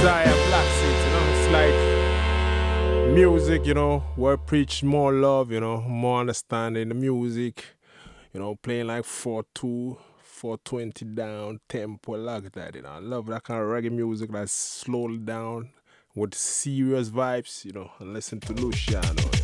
Josiah Black Seat, it's like music, where preach more love, more understanding the music, playing like 4-2, 420 down, tempo like that, I love that kind of reggae music that's slowed down with serious vibes, and listen to Luciano.